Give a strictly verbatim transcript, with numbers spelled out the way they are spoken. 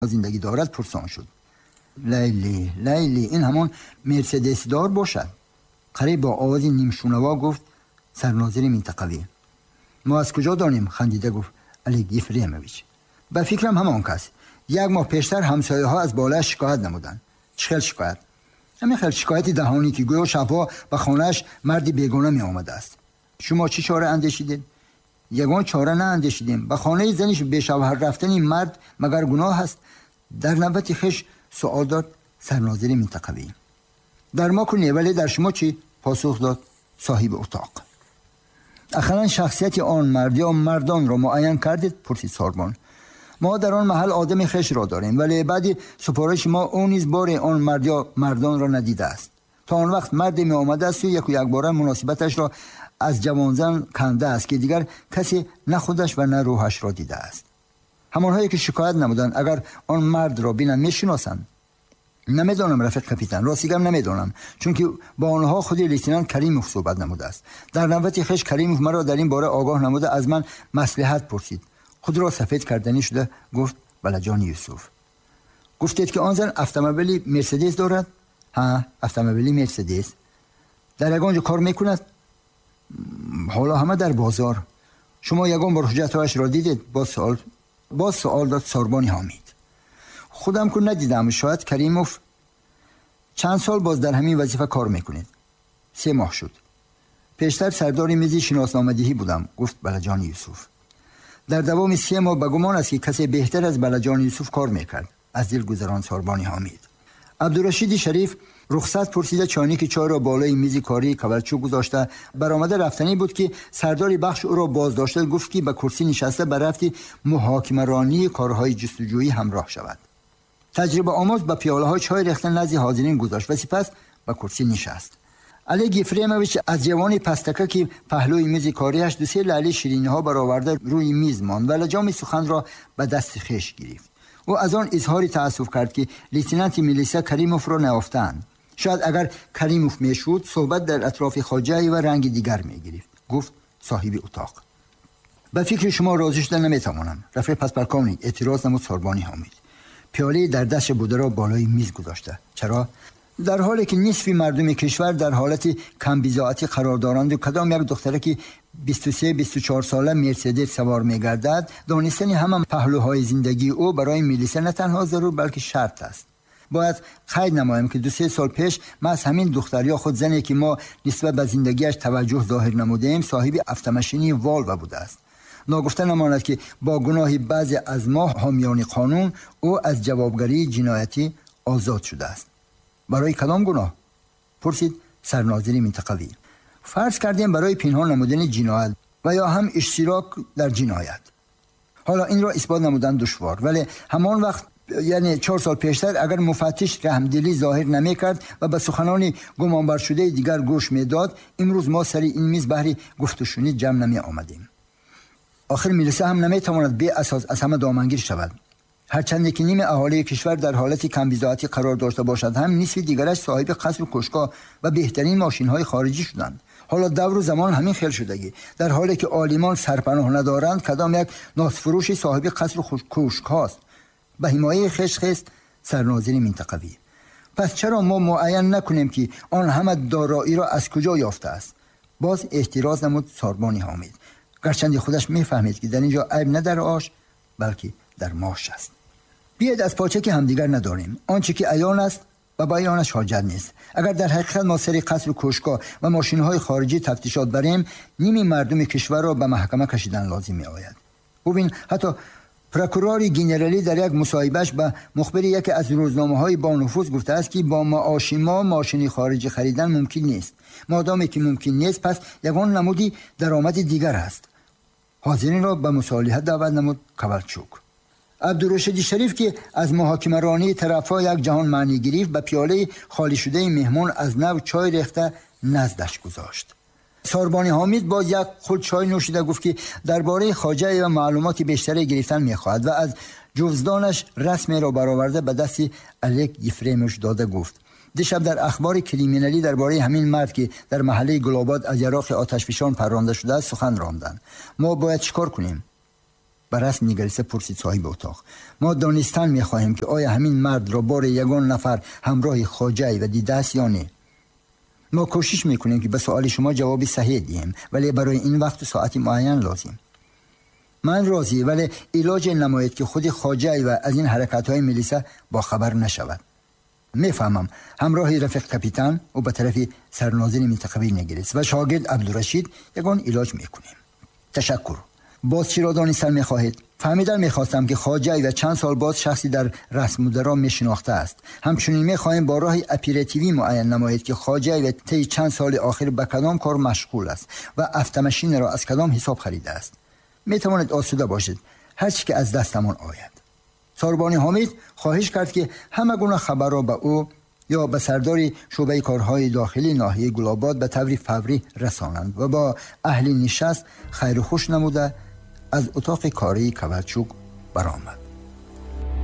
زندگی دارد پرسان شد. لیلی لیلی این همون مرسدس دار باشد؟ قریب با آوازی نیمشونوا گفت سرناظر منطقوی. ما از کجا دانیم؟ خندیده گفت الگ یفریمویچ. به فکرم همان کس. یک ماه پیشتر همسایه ها از بالا شکایت نمودند. چه شکایت؟ همین خیلی شکایتی دهانی که گویا شبها به خانهش مردی بیگانه می آمده است. شما چی چاره اندیشیدید؟ یگان چاره نه اندیشیدیم. به خانه زنش به شوهر رفتن این مرد مگر گناه است؟ در نوبت خش سوال داد سرناظر منطقوی. در ما کنی ولی در شما چی؟ پاسخ داد صاحب اتاق. اخیراً شخصیت آن مرد یا مردان را معین کردید؟ پرسید ساربان. ما در آن محل آدم خش را داریم ولی بعدی سپارش ما اون نیز بار آن مرد یا مردان را ندیده است. تا آن وقت مرد می آمده است و یک و یک بار مناسبتش را از جوانزن کنده است که دیگر کسی نه خودش و نه روحش را دیده است. همانهایی که شکایت نمودند اگر آن مرد را بینند میشناسند؟ نمیدانم رفیق کاپیتان، راستیگم نمیدانم، چون که با آنها خودی لیتنانت کریموف صحبت نموده است. در نوبت خش کریموف مرا در این باره آگاه نموده از من مصلحت پرسید. خود را سفید کردنی شده گفت بله جان یوسف. گفتید که آن زن اتومبیلی مرسدس دارد؟ ها، اتومبیلی مرسدس. در یگانجا کار میکند؟ حالا همه در بازار. شما یگان بار حجتهایش را دیدید؟ با سوال با سوال داد ساربانی حامید. خودم که ندیدم. شاید کریموف. چند سال باز در همین وظیفه کار میکنید؟ سه ماه شد. پیشتر سردار میزی شناسنامه‌دهی بودم. گفت بله جان یوسف. در دوام سه ماه به گمان است که کسی بهتر از بله جان یوسف کار میکرد. از دل گذران ساربانی حامید. عبدالرشید شریف رخصت پرسیده چانی که چای را بالای میز کاری کاولچو گذاشته برآمده رفتنی بود که سرداری بخش او را بازداشته. گفت که به کرسی نشسته به رفتی محاکمه رانی کارهای جستجویی همراه شود. تجربه آموز به پیاله های چای ریختن نزد حاضرین گذاشت و سپس به کرسی نشست. الگ یفریمویچ از جوانی پستکه که پهلوی میز کاریش دو سه لعلی شیرینی ها برآورده روی میز ماند و لجام سخن را به دست خش گرفت. او از آن اظهاری تأسف کرد که لیتنانت میلیسا کریموف را نیافتند. شاید اگر کریموف میشود صحبت در اطراف خواجه و رنگ دیگر میگرفت. گفت صاحب اتاق. به فکر شما راضی شدن نمیتوانم. رفیق پس برکامنید. اعتراض نمود ساربانی حامید. پیاله در دست بوده را بالای میز گذاشته. چرا؟ در حالی که نصف مردم کشور در حالت کم بی‌ضاعتی قرار دارند و کدام یک دختره که بیست و سه بیست و چهار ساله مرسدس سوار می‌گردد، دانستن همه پهلوهای زندگی او برای میلیسا نه تنها ضرور بلکه شرط است. باید قید نمایم که دو سه سال پیش ما از همین دختر یا خود زنی که ما نسبت به زندگیش توجه ظاهر نمودیم صاحب اتومبیلی والو بوده است. ناگفته نماند که با گناه بعضی از ما حامیان قانون او از جوابگری جنایتی آزاد شده است. برای کدام گناه؟ پرسید سرناظر منطقوی. فرض کردیم برای پنهان نمودن جنایت و یا هم اشتراک در جنایت. حالا این را اثبات نمودن دشوار، ولی همان وقت یعنی چهار سال پیشتر اگر مفتش رحمدلی ظاهر نمی کرد و به سخنان گمانبر شده دیگر گوش می داد، امروز ما سر این میز بحری گفت و شنید جمع نمی آمدیم. آخر میلیسا هم نمی تواند بی اساس از همه دامنگیر شود. هرچند که نیم اهالی کشور در حالتی کم بی‌ضاعتی قرار داشته باشد، هم نصف دیگرش صاحب قصر و کشکا و بهترین ماشین‌های خارجی شدند. حالا دور و زمان همین خیل شدگی. در حالی که عالمان سرپناه ندارند، کدام یک ناسفروشی صاحب قصر و کشکاست. به حمایه خشخست سرناظر منطقوی. پس چرا ما معین نکنیم که آن همه دارایی را از کجا یافته است؟ باز اعتراض نمود ساربانی حامید. گرچند خودش میفهمید که در اینجا عیب نه در آش بلکه در ماش است. بیاید از پاچه که همدیگر نداریم. آنچه که عیان است و بیانش حاجت نیست. اگر در حقیقت ما سری قصر و کشکا و ماشین‌های خارجی تفتیشات بریم، نیمی مردم کشور را به محکمه کشیدن لازم می آید. ببین حتی پروکورور گنرالی در یک مصاحبهش به مخبر یکی از روزنامه‌های با نفوذ گفته است که با معاش ما ماشین خارجی خریدن ممکن نیست. مادامی که ممکن نیست پس یگان نمودی درآمد دیگر است. حاضرین را به مصالحه دعوت نمود کاولچوک. عبدالرشید شریف که از محاکمه رانی طرفا یک جهان معنی گرفت به پیاله خالی شده مهمان از نو چای ریخته نزدش گذاشت. ساربانی حامید با یک خود چای نوشیده گفت که درباره خواجه و معلومات بیشتری گرفتن می‌خواهد و از جزدانش رسمی را برآورده به دست الگ یفریمویچ داده. گفت دیشب در اخبار کریمینالی درباره همین مرد که در محله گلاباد از یراق آتشفشان پرانده شده است سخن راندند. ما باید چیکار کنیم؟ به رسم نگریسته پرسید صاحب اتاق: ما دانستن میخواهیم که آیا همین مرد را بار یگان نفر همراه خواجه و دیده است یا نه؟ ما کوشش میکنیم که به سوال شما جوابی صحیح دهیم، ولی برای این وقت و ساعتی معین لازم. من راضی، ولی علاج نماید که خود خواجه و از این حرکت های ملیسا با خبر نشود. میفهمم همراه رفیق کپیتان و به طرف سرناظر منطقوی نگریست و شاگرد عبدالرشید یگان علاج میکنیم. تشکر. باز چی را دانستن میخواهید؟ فهمیدن میخواستم که خواجه و چند سال باز شخصی در رسم الدرا میشناخته است. همچنین میخواهیم با راه اپیراتیوی معین نمایید که خواجه و طی چند سال آخر به کدام کار مشغول است و افتماشین را از کدام حساب خریده است. میتواند آسوده باشید هر چی که از دستمان آید. ساربانی حامد خواهش کرد که همه گونه خبر را به او یا به سردار شعبه کارهای داخلی ناحیه گلاباد به طور فوری رسانند و با اهل نشست خیر و خوش نموده از اتاق کاری کوچک برآمد.